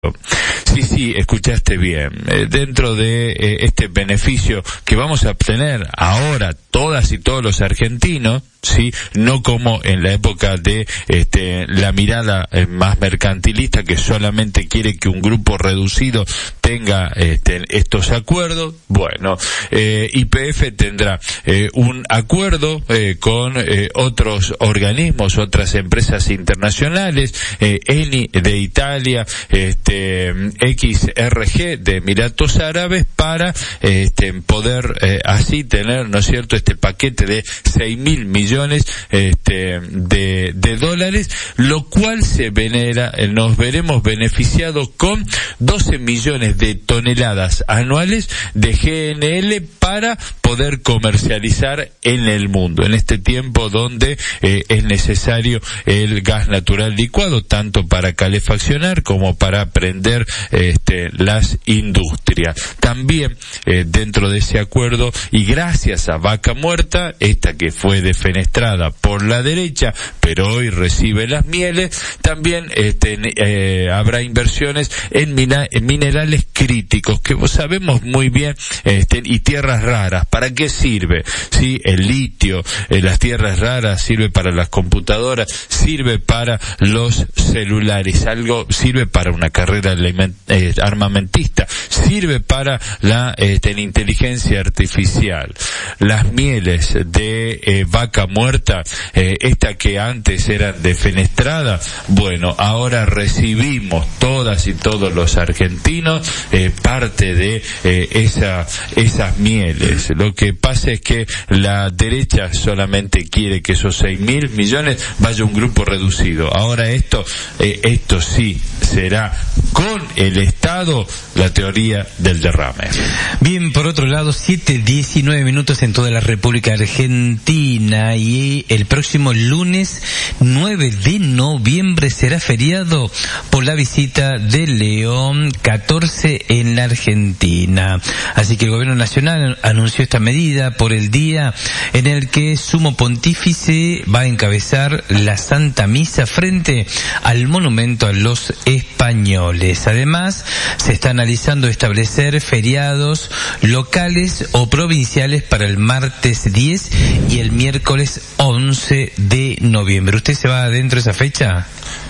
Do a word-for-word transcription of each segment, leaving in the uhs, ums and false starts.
Sí, sí, escuchaste bien. Eh, dentro de eh, este beneficio que vamos a obtener ahora todas y todos los argentinos, sí, no como en la época de este la mirada eh, más mercantilista que solamente quiere que un grupo reducido tenga este, estos acuerdos. Bueno, eh, Y P F tendrá eh, un acuerdo eh, con eh, otros organismos, otras empresas internacionales, eh, Eni de Italia, este X R G de Emiratos Árabes, para este poder eh, así tener, ¿no es cierto?, este paquete de seis mil millones este de, de dólares, lo cual se venera, nos veremos beneficiados con doce millones de toneladas anuales de G N L para poder comercializar en el mundo, en este tiempo donde eh, es necesario el gas natural licuado, tanto para calefaccionar como para prender este, las industrias. También eh, dentro de ese acuerdo, y gracias a Vaca Muerta, esta que fue defenestrada por la derecha, pero hoy recibe las mieles, también este, eh, habrá inversiones en, mina, en minerales críticos, que sabemos muy bien, este, y tierras raras. ¿Para qué sirve? Sí, el litio, eh, las tierras raras, sirve para las computadoras, sirve para los celulares, algo sirve para una carrera eh, armamentista, sirve para la este, inteligencia artificial. Las mieles de eh, Vaca Muerta, eh, esta que antes era defenestrada, bueno, ahora recibimos todas y todos los argentinos eh, parte de eh, esa esas mieles. Lo que pasa es que la derecha solamente quiere que esos seis mil millones vaya a un grupo reducido. Ahora esto, eh, esto sí será con el Estado, la teoría del derrame. Bien, por otro lado, siete diecinueve minutos en toda la República Argentina, y el próximo lunes nueve de noviembre será feriado por la visita de León catorce en la Argentina. Así que el Gobierno Nacional anunció esta medida por el día en el que Sumo Pontífice va a encabezar la Santa Misa frente al monumento a los españoles. Además, se está analizando establecer feriados locales o provinciales para el martes diez y el miércoles once de noviembre. ¿Usted se va adentro de esa fecha?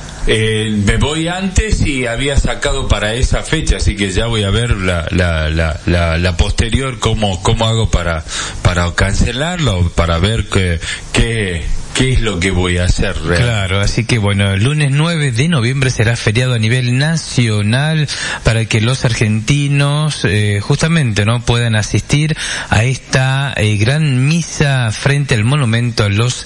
Eh, me voy antes y había sacado para esa fecha, así que ya voy a ver la la la la, la posterior cómo cómo hago para para cancelarlo, para ver que que ¿qué es lo que voy a hacer realmente? Claro, así que bueno, el lunes nueve de noviembre será feriado a nivel nacional para que los argentinos eh, justamente no puedan asistir a esta eh, gran misa frente al monumento a los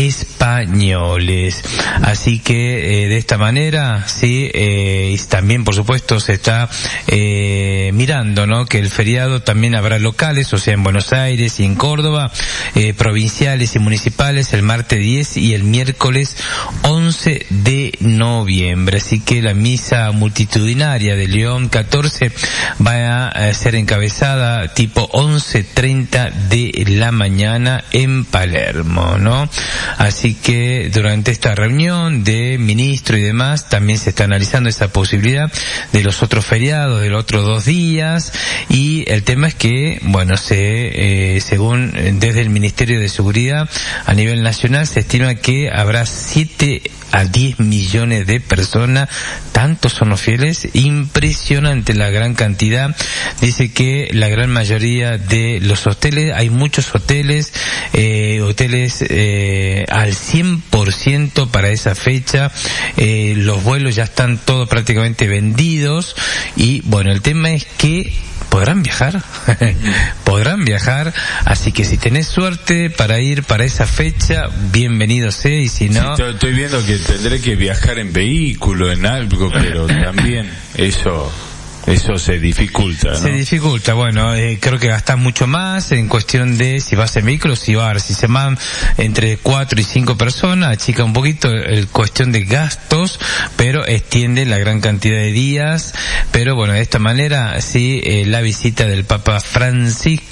españoles. Así que eh, de esta manera, sí, eh, y también por supuesto se está eh, mirando, ¿no?, que el feriado también habrá locales, o sea, en Buenos Aires y en Córdoba, eh, provinciales y municipales, el martes diez y el miércoles once de noviembre. Así que la misa multitudinaria de León catorce va a ser encabezada tipo once treinta de la mañana en Palermo, ¿no? Así que durante esta reunión de ministro y demás también se está analizando esa posibilidad de los otros feriados, de los otros dos días, y el tema es que, bueno, se eh, según desde el Ministerio de Seguridad a nivel nacional se estima que habrá siete a diez millones de personas, tantos son los fieles, impresionante la gran cantidad. Dice que la gran mayoría de los hoteles, hay muchos hoteles, eh, hoteles eh, al cien por ciento para esa fecha, eh, los vuelos ya están todos prácticamente vendidos, y bueno, el tema es que podrán viajar, podrán viajar, así que si tenés suerte para ir para esa fecha, bienvenido sea, y si no... Sí, estoy viendo que tendré que viajar en vehículo, en algo, pero también eso... Eso se dificulta, ¿no? Se dificulta, bueno, eh, creo que gastás mucho más en cuestión de si vas en vehículo, si vas, si se van entre cuatro y cinco personas, achica un poquito el cuestión de gastos, pero extiende la gran cantidad de días. Pero bueno, de esta manera, sí, eh, la visita del Papa Francisco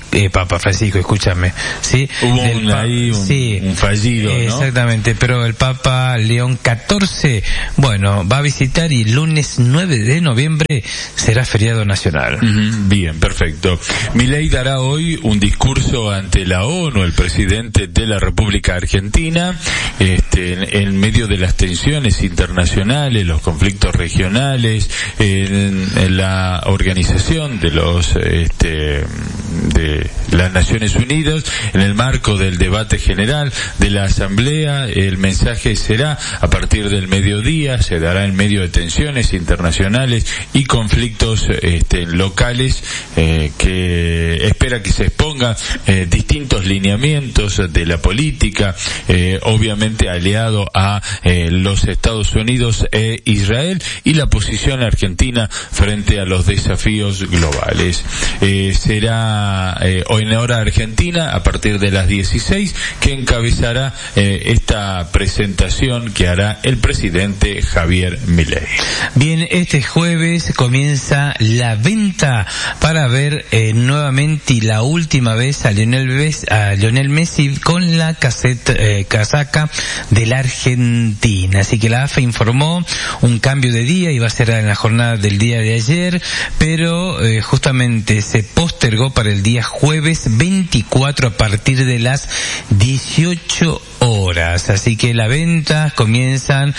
eh, Papa Francisco, escúchame, ¿sí? Hubo un, pa- ahí un, sí, un fallido, ¿no? Exactamente, pero el Papa León catorce, bueno, va a visitar y el lunes nueve de noviembre será feriado nacional. Uh-huh, bien, perfecto. Milei dará hoy un discurso ante la ONU, el presidente de la República Argentina, este, en, en medio de las tensiones internacionales, los conflictos regionales, en, en la organización de los, este, de las Naciones Unidas, en el marco del debate general de la Asamblea. El mensaje será a partir del mediodía, se dará en medio de tensiones internacionales y conflictos este, locales, eh, que espera que se exponga eh, distintos lineamientos de la política, eh, obviamente aliado a eh, los Estados Unidos e Israel, y la posición argentina frente a los desafíos globales. Eh, será eh, hoy en hora argentina a partir de las dieciséis que encabezará eh, esta presentación que hará el presidente Javier Milei. Bien, este jueves comienza la venta para ver eh, nuevamente y la última vez a Lionel, Messi, a Lionel Messi con la caseta, eh, casaca de la Argentina. Así que la A F A informó un cambio de día, iba a ser en la jornada del día de ayer, pero eh, justamente se postergó para el día jueves veinticuatro a partir de las dieciocho horas. Así que las ventas comienzan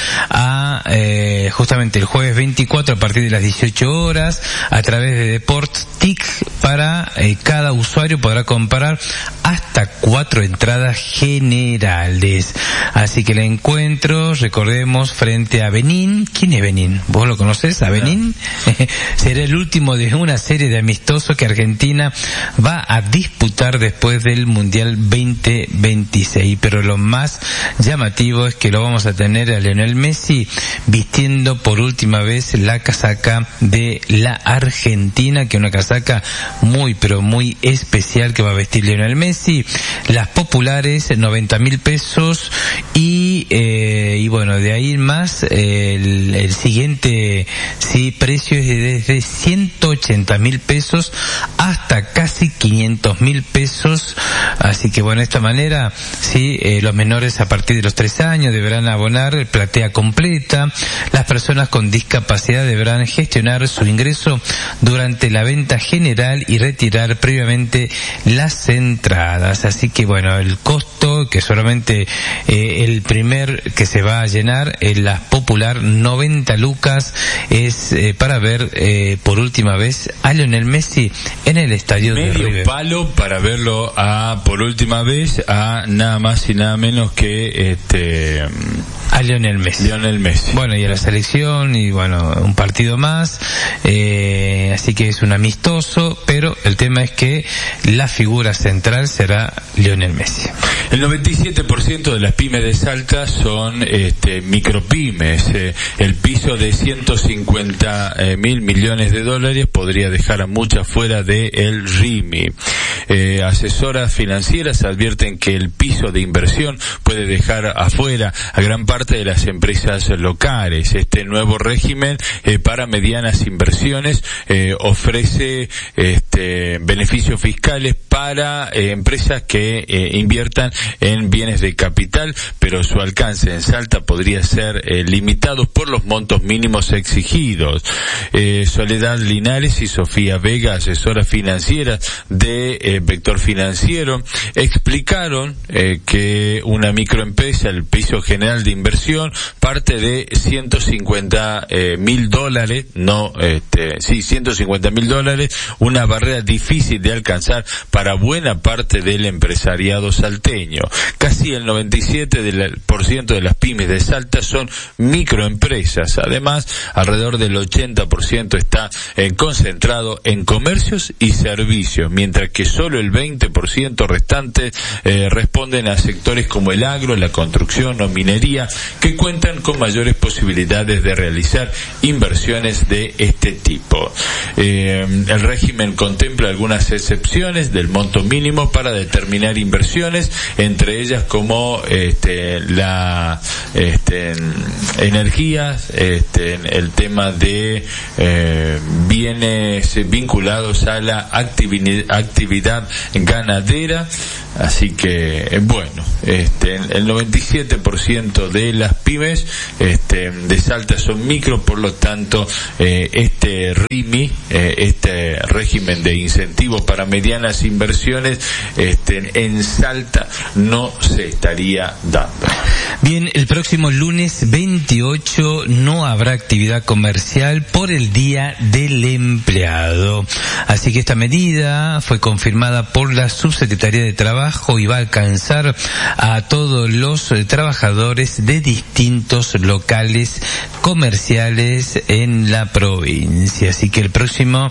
a eh, justamente el jueves veinticuatro a partir de las dieciocho horas a través de Deportic. Para eh, cada usuario podrá comprar hasta cuatro entradas generales. Así que el encuentro, recordemos, frente a Benín. ¿Quién es Benín? ¿Vos lo conocés? ¿A Benín? No. Será el último de una serie de amistosos que Argentina va a disputar después del Mundial veinte veintiséis. Pero lo más llamativo es que lo vamos a tener a Lionel Messi vistiendo por última vez la casaca de la Argentina, que es una casaca muy pero muy especial que va a vestir Lionel Messi. Las populares noventa mil pesos y eh, y bueno, de ahí más eh, el, el siguiente sí precio es desde ciento ochenta mil pesos hasta casi quinientos mil pesos. Así que bueno, de esta manera sí eh, los menores a partir de los tres años deberán abonar platea completa. Las personas con discapacidad deberán gestionar su ingreso durante la venta general y retirar previamente las entradas. Así que bueno, el costo, que solamente eh, el primer que se va a llenar en la popular noventa lucas, es eh, para ver eh, por última vez a Lionel Messi en el estadio de River. Medio palo para verlo a por última vez a nada más y nada menos que este a Lionel Messi. Lionel Messi. Bueno, y a la selección, y bueno, un partido más, eh, así que es un amistoso, pero el tema es que la figura central será Lionel Messi. El noventa y siete por ciento de las pymes de Salta son este, micropymes. Eh, el piso de ciento cincuenta mil millones de dólares podría dejar a muchas fuera de el R I M I. Eh, asesoras financieras advierten que el piso de inversión puede dejar afuera a gran parte de las empresas locales. Este nuevo régimen eh, para medianas inversiones eh, ofrece este, beneficios fiscales para eh, empresas que eh, inviertan en bienes de capital, pero su alcance en Salta podría ser eh, limitado por los montos mínimos exigidos. Eh, Soledad Linares y Sofía Vega, asesoras financieras de eh, Vector Financiero, explicaron eh, que una microempresa, el piso general de inversión, parte de ciento cincuenta mil dólares, no, este, sí, ciento cincuenta mil dólares, una barrera difícil de alcanzar para buena parte del empresariado salteño. Casi el noventa y siete por ciento de las pymes de Salta son microempresas. Además, alrededor del ochenta por ciento está eh, concentrado en comercios y servicios, mientras que solo el veinte por ciento restante eh, responden a sectores como el agro, la construcción o minería, que cuentan con mayores posibilidades de realizar inversiones de este tipo. Eh, el régimen contempla algunas excepciones del monto mínimo para determinar inversiones, entre ellas como este, la este, este, energías, este, el tema de eh, bienes vinculados a la activi- actividad ganadera. Así que, bueno, este, el noventa y siete por ciento de las pymes este, de Salta son micro, por lo tanto, eh, este R I M I, eh, este régimen de incentivos para medianas inversiones, este, en Salta no se estaría dando. Bien, el próximo lunes veintiocho no habrá actividad comercial por el Día del Empleado. Así que esta medida fue confirmada por la Subsecretaría de Trabajo y va a alcanzar a todos los eh, trabajadores de distintos locales comerciales en la provincia. Así que el próximo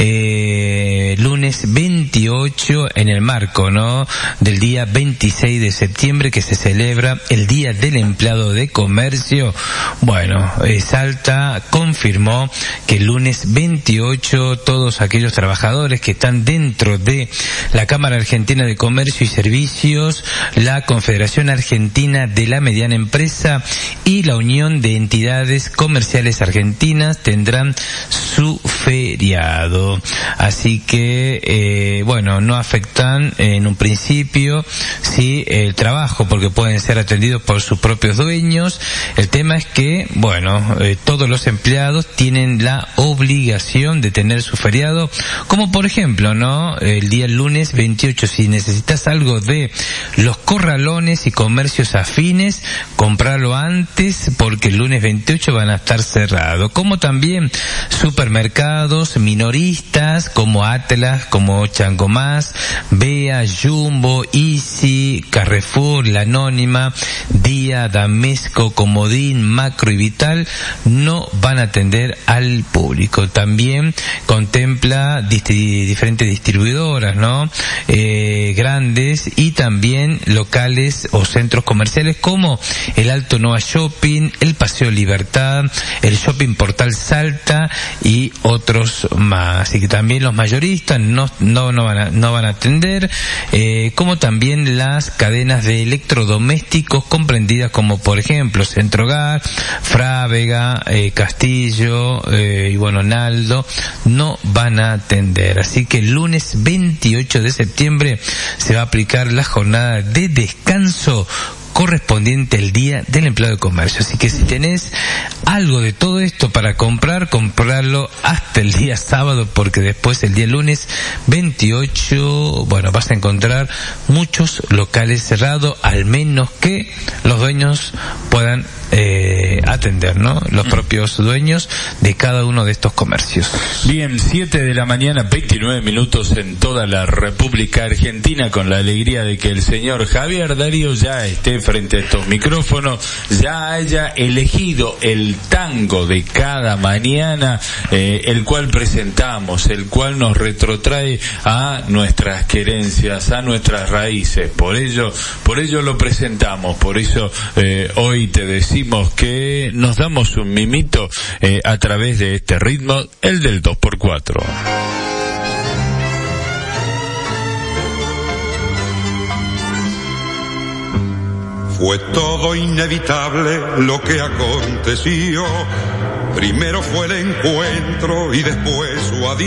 eh, lunes veintiocho, en el marco, ¿no?, del día veintiséis de septiembre, que se celebra el Día del Empleado de Comercio, bueno, eh, Salta confirmó que el lunes veintiocho todos aquellos trabajadores que están dentro de la Cámara Argentina de Comercio y Servicios, la Confederación Argentina de la Mediana Empresa y la Unión de Entidades Comerciales Argentinas tendrán su feriado. Así que, eh, bueno, no afectan en un principio, sí, el trabajo, porque pueden ser atendidos por sus propios dueños. El tema es que, bueno, eh, todos los empleados tienen la obligación de tener su feriado, como por ejemplo, ¿no?, el día lunes veintiocho, si necesitas algo de los corralones y comercios afines, comprarlo antes, porque el lunes veintiocho van a estar cerrados. Como también supermercados minoristas como Atlas, como Changomás, Bea, Jumbo, Easy, Carrefour, La Anónima, Día, Damesco, Comodín, Macro y Vital no van a atender al público. También contempla distri- diferentes distribuidoras, ¿no?, eh, grandes, y también locales o centros comerciales como el Alto Noa Shopping, el Paseo Libertad, el Shopping Portal Salta y otros más. Así que también los mayoristas no no no van a, no van a atender, eh, como también las cadenas de electrodomésticos comprendidas como por ejemplo Centrogar, Frávega, eh, Castillo eh, y bueno, Naldo, no van a atender. Así que el lunes veintiocho de septiembre se va a aplicar la jornada de descanso correspondiente al Día del Empleado de Comercio. Así que si tenés algo de todo esto para comprar, comprarlo hasta el día sábado, porque después el día lunes veintiocho, bueno, vas a encontrar muchos locales cerrados, al menos que los dueños puedan eh, atender, ¿no?, los propios dueños de cada uno de estos comercios. Bien, siete de la mañana, veintinueve minutos en toda la República Argentina, con la alegría de que el señor Javier Darío ya esté frente a estos micrófonos, ya haya elegido el tango de cada mañana, eh, el cual presentamos, el cual nos retrotrae a nuestras querencias, a nuestras raíces. Por ello, por ello lo presentamos, por eso eh, hoy te decimos que nos damos un mimito eh, a través de este ritmo, el del dos por cuatro. Fue todo inevitable lo que aconteció. Primero fue el encuentro y después su adiós.